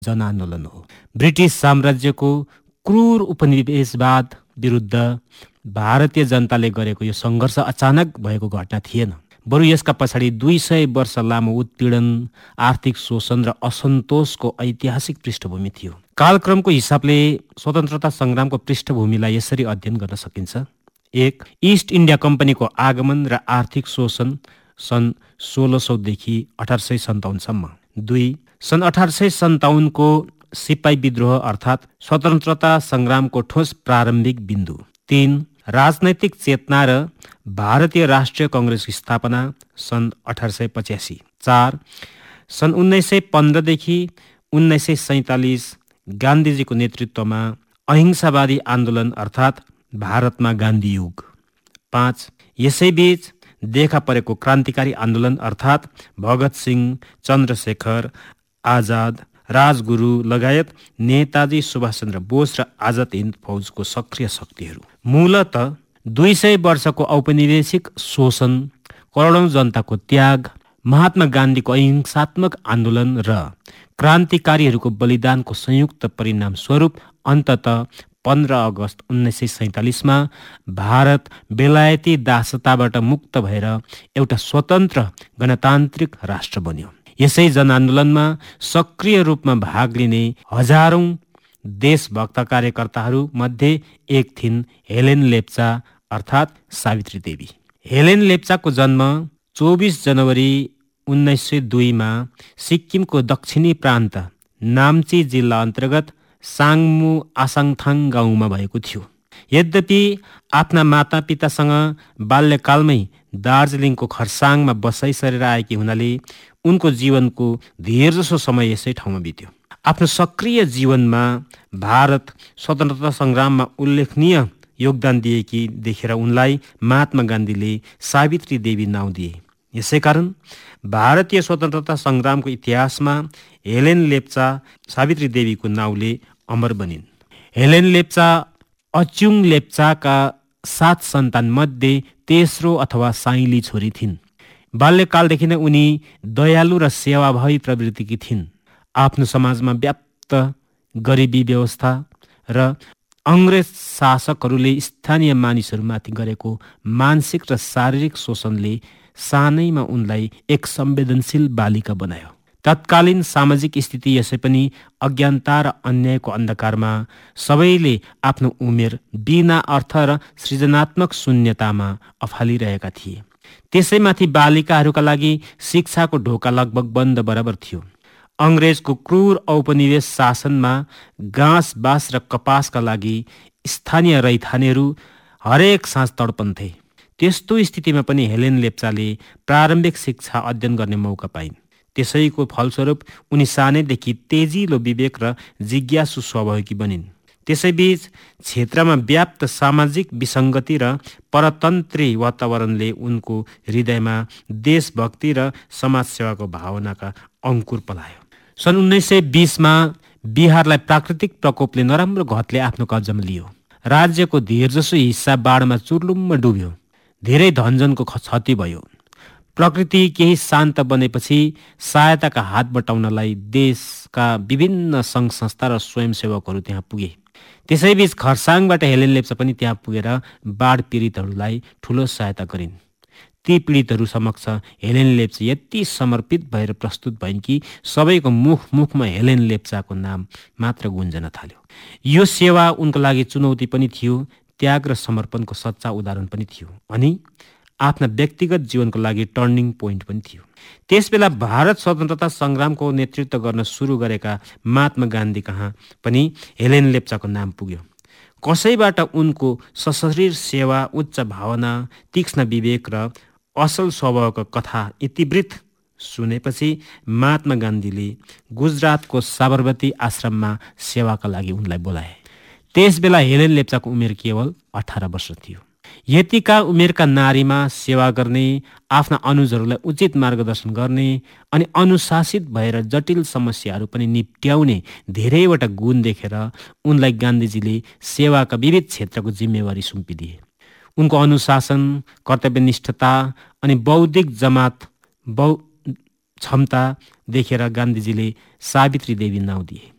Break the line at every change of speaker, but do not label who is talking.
जनआन्दोलन हो। ब्रिटिस साम्राज्यको क्रूर उपनिवेशवाद विरुद्ध भारतीय जनताले गरेको यो सङ्घर्ष अचानक भएको घटना थिएन, बरु यसका पछाडि 200 वर्ष लामो उत्पीडन, आर्थिक शोषण र असन्तोषको ऐतिहासिक पृष्ठभूमि थियो। कालक्रमको हिसाबले स्वतन्त्रता सङ्ग्रामको पृष्ठभूमिलाई यसरी अध्ययन गर्न सकिन्छ। 1. इस्ट इन्डिया कम्पनीको आगमन र आर्थिक शोषण सन् 1600 देखि 1857 सम्म। 2. सन् 1857 को सिपाही विद्रोह अर्थात् स्वतन्त्रता सङ्ग्रामको ठोस प्रारम्भिक बिन्दु। 3. राजनैतिक चेतना र भारतीय राष्ट्रिय कङ्ग्रेसको स्थापना सन् 1885। 4. सन् 1915 देखि 1947 गान्धीजीको नेतृत्वमा अहिंसावादी आन्दोलन अर्थात् भारतमा गान्धी युग। 5. यसैबीच देखा परेको क्रान्तिकारी आन्दोलन अर्थात् भगत सिंह, चन्द्रशेखर आजाद, राजगुरु लगायत नेताजी सुभाषचन्द्र बोस र आजाद हिन्द फौजको सक्रिय शक्तिहरू। मूलत 200 वर्षको औपनिवेशिक शोषण, करोडौँ जनताको त्याग, महात्मा गान्धीको अहिंसात्मक आन्दोलन र क्रान्तिकारीहरूको बलिदानको संयुक्त परिणाम स्वरूप अन्ततः 15 अगस्त 1947 भारत बेलायती दासताबाट मुक्त भएर एउटा स्वतन्त्र गणतान्त्रिक राष्ट्र बन्यो। यसै जनआन्दोलनमा सक्रिय रूपमा भाग लिने हजारौं देशभक्त कार्यकर्ताहरू मध्ये एक थिइन् हेलेन लेप्चा अर्थात् सावित्री देवी। हेलेन लेप्चाको जन्म 24 जनवरी 1902 सिक्किमको दक्षिणी प्रान्त नाम्ची जिल्ला अन्तर्गत साङमु आसाङथाङ गाउँमा भएको थियो। यद्यपि आफ्ना मातापितासँग बाल्यकालमै दार्जिलिङको खरसाङमा बसाइ सरेर आएकी हुनाले उनको जीवनको धेरजसो समय यसै ठाउँमा बित्यो। आफ्नो सक्रिय जीवनमा भारत स्वतन्त्रता सङ्ग्राममा उल्लेखनीय योगदान दिएकी देखेर उनलाई महात्मा गान्धीले सावित्री देवी नाउँ दिए। यसैकारण भारतीय स्वतन्त्रता सङ्ग्रामको इतिहासमा हेलेन लेप्चा सावित्री देवीको नाउँले अमर बनिन्। हेलेन लेप्चा अच्युङ लेप्चाका 7 सन्तान मध्ये तेस्रो अथवा साइली छोरी थिइन्। बाल्यकालदेखि नै उनी दयालु र सेवाभावी प्रवृत्तिकी थिइन्। आफ्नो समाजमा व्याप्त गरिबी व्यवस्था र अङ्ग्रेज शासकहरूले स्थानीय मानिसहरूमाथि गरेको मानसिक र शारीरिक शोषणले सानैमा उनलाई एक संवेदनशील बालिका बनायो। तत्कालीन सामाजिक स्थिति यसै पनि अज्ञानता र अन्यायको अन्धकारमा सबैले आफ्नो उमेर बिना अर्थ र सृजनात्मक शून्यतामा अफालिरहेका थिए। त्यसैमाथि बालिकाहरूका लागि शिक्षाको ढोका लगभग बन्द बराबर थियो। अङ्ग्रेजको क्रूर औपनिवेश शासनमा घाँस बाँस र कपासका लागि स्थानीय रैथानेहरू हरेक साँझ तडपन्थे। त्यस्तो स्थितिमा पनि हेलेन लेप्चाले प्रारम्भिक शिक्षा अध्ययन गर्ने मौका पाइन्। त्यसैको फलस्वरूप उनी सानैदेखि तेजिलो विवेक र जिज्ञासु स्वभावकी बनिन्। त्यसैबीच क्षेत्रमा व्याप्त सामाजिक विसङ्गति र परतन्त्री वातावरणले उनको हृदयमा देशभक्ति र समाजसेवाको भावनाका अङ्कुर पलायो। सन् 1920 बिहारलाई प्राकृतिक प्रकोपले नराम्रो घतले आफ्नो कब्जामा लियो। राज्यको धेरजसो हिस्सा बाढमा चुर्लुम्म डुब्यो। धेरै धनजनको क्षति भयो। प्रकृति केही शान्त बनेपछि सहायताका हात बटाउनलाई देशका विभिन्न सङ्घ संस्था र स्वयंसेवकहरू त्यहाँ पुगे। त्यसैबीच खरसाङबाट हेलेन लेप्चा पनि त्यहाँ पुगेर बाढ पीडितहरूलाई ठुलो सहायता गरिन्। ती पीडितहरू समक्ष हेलेन लेप्चा यति समर्पित भएर प्रस्तुत भइन् कि सबैको मुखमा हेलेन लेप्चाको नाम मात्र गुन्जन थाल्यो। यो सेवा उनको लागि चुनौती पनि थियो, त्याग र समर्पणको सच्चा उदाहरण पनि थियो अनि आफ्ना व्यक्तिगत जीवनको लागि टर्निङ पोइन्ट पनि थियो। त्यसबेला भारत स्वतन्त्रता सङ्ग्रामको नेतृत्व गर्न सुरु गरेका महात्मा गान्धी कहाँ पनि हेलेन लेप्चाको नाम पुग्यो। कसैबाट उनको सशरीर सेवा, उच्च भावना, तीक्ष्ण विवेक र असल स्वभावको कथा इतिवृत्त सुनेपछि महात्मा गान्धीले गुजरातको साबरमती आश्रममा सेवाका लागि उनलाई बोलाए। त्यसबेला हेलेन लेप्चाको उमेर केवल 18 वर्ष थियो। यतिका उमेरका नारीमा सेवा गर्ने, आफ्ना अनुजहरूलाई उचित मार्गदर्शन गर्ने अनि अनुशासित भएर जटिल समस्याहरू पनि निप्ट्याउने धेरैवटा गुण देखेर उनलाई गान्धीजीले सेवाका विविध क्षेत्रको जिम्मेवारी सुम्पिदिए। उनको अनुशासन, कर्तव्यनिष्ठता अनि बौद्धिक क्षमता देखेर गान्धीजीले सावित्री देवी नाउँ दिए।